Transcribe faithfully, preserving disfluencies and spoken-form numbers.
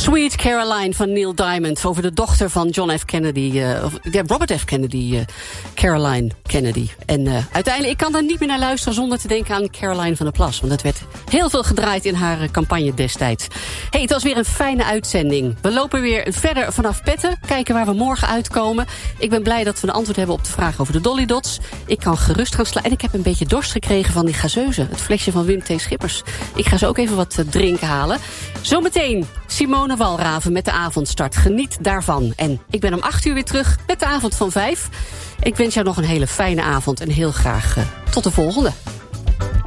Sweet Caroline van Neil Diamond. Over de dochter van John F. Kennedy. Uh, of, ja, Robert F. Kennedy. Uh, Caroline Kennedy. En uh, uiteindelijk, ik kan daar niet meer naar luisteren zonder te denken aan Caroline van der Plas. Want dat werd heel veel gedraaid in haar uh, campagne destijds. Hey, het was weer een fijne uitzending. We lopen weer verder vanaf Petten. Kijken waar we morgen uitkomen. Ik ben blij dat we een antwoord hebben op de vraag over de Dolly Dots. Ik kan gerust gaan slaan. En ik heb een beetje dorst gekregen van die gazeuzen. Het flesje van Wim T. Schippers. Ik ga zo ook even wat uh, drinken halen. Zometeen Simone Walraven met de avondstart. Geniet daarvan. En ik ben om acht uur weer terug met de avond van vijf. Ik wens jou nog een hele fijne avond en heel graag uh, tot de volgende.